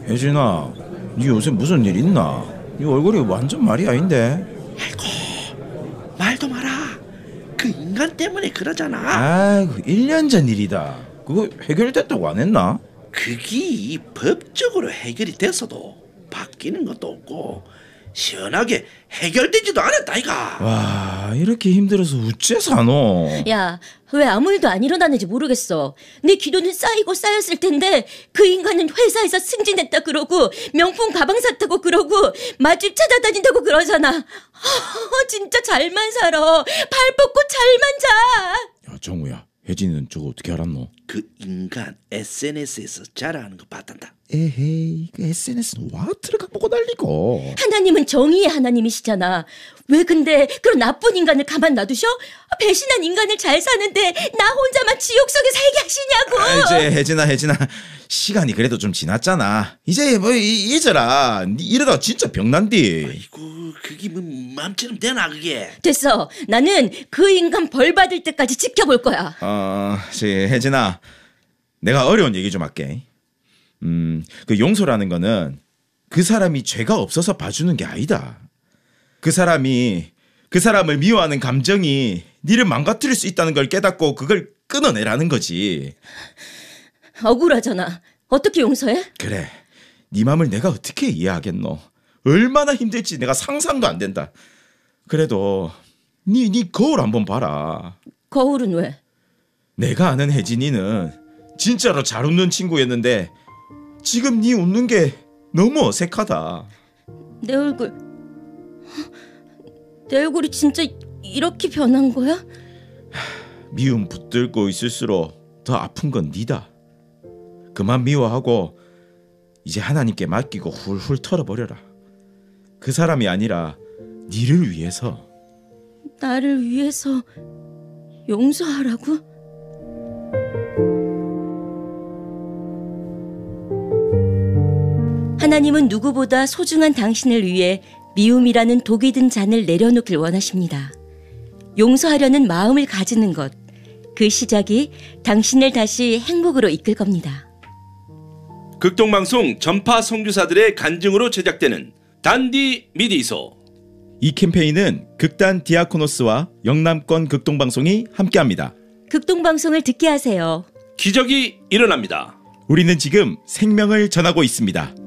혜진아, 니 요새 무슨 일 있나? 니 얼굴이 완전 말이 아닌데. 아이고, 말도 마라. 그 인간 때문에 그러잖아. 아이고, 1년 전 일이다. 그거 해결됐다고 안 했나? 그게 법적으로 해결이 됐어도 바뀌는 것도 없고 시원하게 해결되지도 않았다 이가. 와, 이렇게 힘들어서 어째 사노? 야, 왜 아무 일도 안 일어나는지 모르겠어. 내 기도는 쌓이고 쌓였을 텐데 그 인간은 회사에서 승진했다 그러고 명품 가방 샀다고 그러고 맛집 찾아다닌다고 그러잖아. 진짜 잘만 살아. 발 뻗고 잘만 자. 야, 정우야, 혜진이는 저거 어떻게 알았노? 그 인간 SNS에서 자랑하는 거 봤단다. 에헤이, 그 SNS는 와트를 갖고 날리고. 하나님은 정의의 하나님이시잖아. 왜 근데 그런 나쁜 인간을 가만 놔두셔? 배신한 인간을 잘 사는데 나 혼자만 지옥 속에 살게 하시냐고. 이제 혜진아, 시간이 그래도 좀 지났잖아. 이제 뭐 잊어라. 이러다 진짜 병난디. 아이고, 그게 뭐 맘처럼 되나 그게. 됐어. 나는 그 인간 벌 받을 때까지 지켜볼 거야. 혜진아, 내가 어려운 얘기 좀 할게. 그 용서라는 거는 그 사람이 죄가 없어서 봐주는 게 아니다. 그 사람을 미워하는 감정이 니를 망가뜨릴 수 있다는 걸 깨닫고 그걸 끊어내라는 거지. 억울하잖아. 어떻게 용서해? 그래, 네 맘을 내가 어떻게 이해하겠노. 얼마나 힘들지 내가 상상도 안 된다. 그래도 네 거울 한번 봐라. 거울은 왜? 내가 아는 혜진이는 진짜로 잘 웃는 친구였는데 지금 네 웃는 게 너무 어색하다. 내 얼굴이 진짜 이렇게 변한 거야? 미움 붙들고 있을수록 더 아픈 건 니다. 그만 미워하고 이제 하나님께 맡기고 훌훌 털어버려라. 그 사람이 아니라 니를 위해서. 나를 위해서 용서하라고? 하나님은 누구보다 소중한 당신을 위해 미움이라는 독이 든 잔을 내려놓길 원하십니다. 용서하려는 마음을 가지는 것, 그 시작이 당신을 다시 행복으로 이끌 겁니다. 극동방송 전파 선교사들의 간증으로 제작되는 단디 미디소. 이 캠페인은 극단 디아코노스와 영남권 극동방송이 함께합니다. 극동방송을 듣게 하세요. 기적이 일어납니다. 우리는 지금 생명을 전하고 있습니다.